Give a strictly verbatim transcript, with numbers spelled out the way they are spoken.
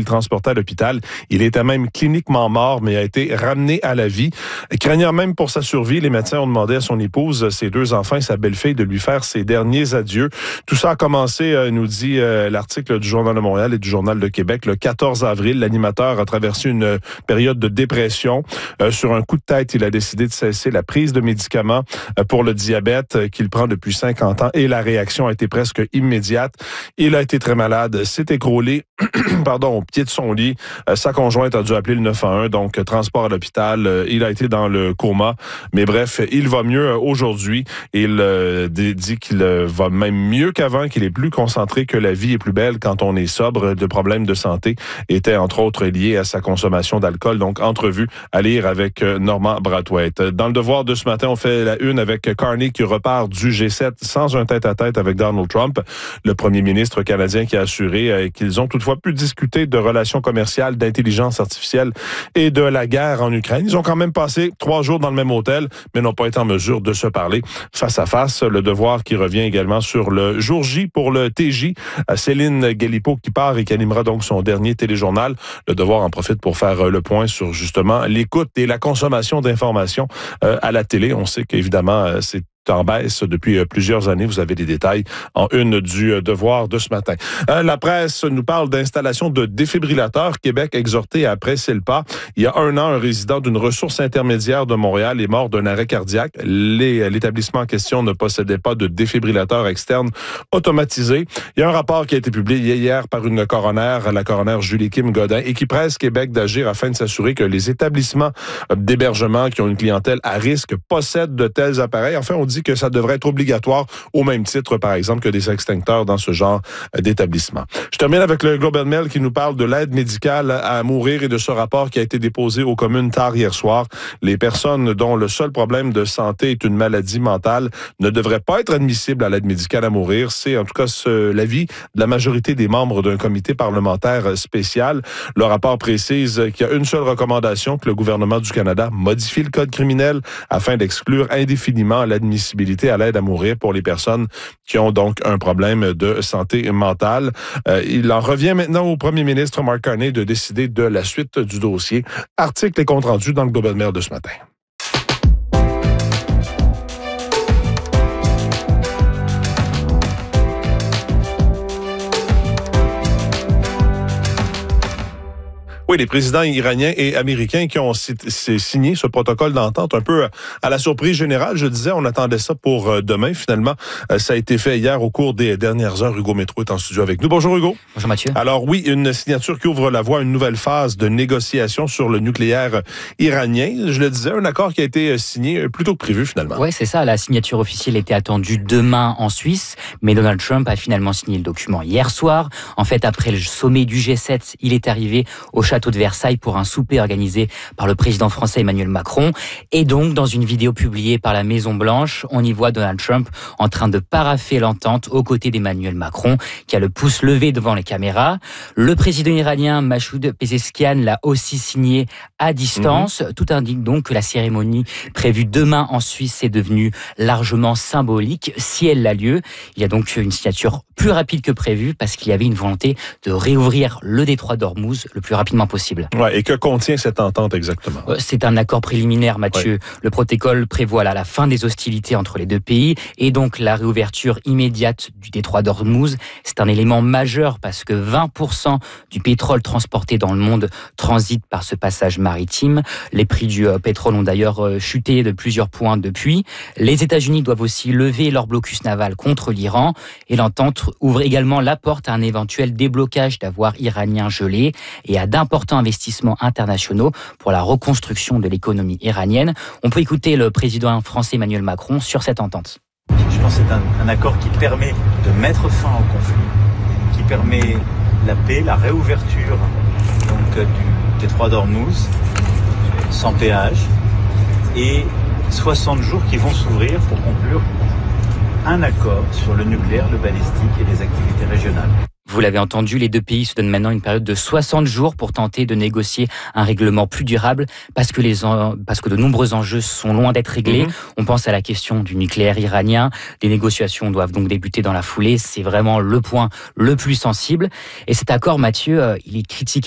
transportait à l'hôpital. Il était même cliniquement mort, mais a été ramené à la vie. Craignant même pour sa survie, les médecins ont demandé à son épouse, ses deux enfants et sa belle-fille de lui faire ses derniers adieux. Tout ça a commencé, euh, nous dit euh, l'article du Journal de Montréal et du Journal de Québec, le quatorze avril. L'animateur a traversé une période de dépression. Euh, sur un coup de tête, il a décidé de cesser la prise de médicaments euh, pour le diabète euh, qu'il prend depuis cinquante ans et la réaction a été presque immédiate. Il a été très malade, s'est écroulé pardon, au pied de son lit. Euh, sa conjointe a dû appeler le neuf un un, donc transport à l'hôpital. Euh, il a été dans le coma. Mais bref, il va mieux euh, aujourd'hui. Il euh, dit qu'il euh, va même mieux qu'avant, qu'il est plus concentré, que la vie est plus belle quand on est sobre. De problèmes de santé étaient entre autres liés à sa consommation d'alcool. Donc, entrevue à lire avec euh, Normand Brathwaite. Dans le Devoir de ce matin, on fait la une avec Carney qui repart du G sept sans un tête-à-tête avec Donald Trump, le premier ministre canadien qui a assuré euh, qu'ils ont toutefois pu discuter de relations commerciales, d'intelligence artificielle et de la guerre en Ukraine. Ils ont quand même passé trois jours dans le même hôtel, mais n'ont pas été en mesure de se parler face à face. Le Devoir qui revient également sur le jour J pour le T J. Céline Galipo qui part et qui animera donc son dernier téléjournal. Le Devoir en profite pour faire le point sur justement l'écoute et la consommation d'informations euh, à la télé. On sait qu'évidemment, c'est en baisse depuis plusieurs années. Vous avez des détails en une du Devoir de ce matin. Euh, la presse nous parle d'installation de défibrillateurs. Québec exhorté à presser le pas. Il y a un an, un résident d'une ressource intermédiaire de Montréal est mort d'un arrêt cardiaque. Les, l'établissement en question ne possédait pas de défibrillateur externe automatisé. Il y a un rapport qui a été publié hier par une coroner, la coroner Julie Kim Godin, et qui presse Québec d'agir afin de s'assurer que les établissements d'hébergement qui ont une clientèle à risque possèdent de tels appareils. Enfin, on dit que ça devrait être obligatoire au même titre, par exemple, que des extincteurs dans ce genre d'établissement. Je termine avec le Globe and Mail qui nous parle de l'aide médicale à mourir et de ce rapport qui a été déposé aux communes tard hier soir. Les personnes dont le seul problème de santé est une maladie mentale ne devraient pas être admissibles à l'aide médicale à mourir. C'est en tout cas ce, l'avis de la majorité des membres d'un comité parlementaire spécial. Le rapport précise qu'il y a une seule recommandation, que le gouvernement du Canada modifie le code criminel afin d'exclure indéfiniment l'admissibilité à l'aide à mourir pour les personnes qui ont donc un problème de santé mentale. Euh, il en revient maintenant au premier ministre Mark Carney de décider de la suite du dossier. Article et compte rendu dans le Globe and Mail de ce matin. Oui, les présidents iraniens et américains qui ont signé ce protocole d'entente un peu à la surprise générale. Je disais, on attendait ça pour demain. Finalement, ça a été fait hier au cours des dernières heures. Hugo Métro est en studio avec nous. Bonjour Hugo. Bonjour Mathieu. Alors oui, une signature qui ouvre la voie à une nouvelle phase de négociation sur le nucléaire iranien. Je le disais, un accord qui a été signé plus tôt que prévu finalement. Oui, c'est ça. La signature officielle était attendue demain en Suisse, mais Donald Trump a finalement signé le document hier soir. En fait, après le sommet du G sept, il est arrivé au château de Versailles pour un souper organisé par le président français Emmanuel Macron. Et donc, dans une vidéo publiée par la Maison-Blanche, on y voit Donald Trump en train de parapher l'entente aux côtés d'Emmanuel Macron, qui a le pouce levé devant les caméras. Le président iranien Masoud Pezeshkian l'a aussi signé à distance. Mmh. Tout indique donc que la cérémonie prévue demain en Suisse est devenue largement symbolique, si elle a lieu. Il y a donc une signature plus rapide que prévu parce qu'il y avait une volonté de réouvrir le détroit d'Ormuz le plus rapidement possible. Ouais, et que contient cette entente exactement? C'est un accord préliminaire, Mathieu. Ouais. Le protocole prévoit là, la fin des hostilités entre les deux pays et donc la réouverture immédiate du détroit d'Ormuz. C'est un élément majeur parce que vingt pour cent du pétrole transporté dans le monde transite par ce passage maritime. Les prix du pétrole ont d'ailleurs chuté de plusieurs points depuis. Les États-Unis doivent aussi lever leur blocus naval contre l'Iran et l'entente ouvre également la porte à un éventuel déblocage d'avoirs iraniens gelés et à d'importants investissements internationaux pour la reconstruction de l'économie iranienne. On peut écouter le président français Emmanuel Macron sur cette entente. Je pense que c'est un, un accord qui permet de mettre fin au conflit, qui permet la paix, la réouverture donc, du détroit d'Ormuz sans péage et soixante jours qui vont s'ouvrir pour conclure un accord sur le nucléaire, le balistique et les activités régionales. Vous l'avez entendu, les deux pays se donnent maintenant une période de soixante jours pour tenter de négocier un règlement plus durable parce que, les en... parce que de nombreux enjeux sont loin d'être réglés. Mmh. On pense à la question du nucléaire iranien. Des négociations doivent donc débuter dans la foulée. C'est vraiment le point le plus sensible. Et cet accord, Mathieu, il est critiqué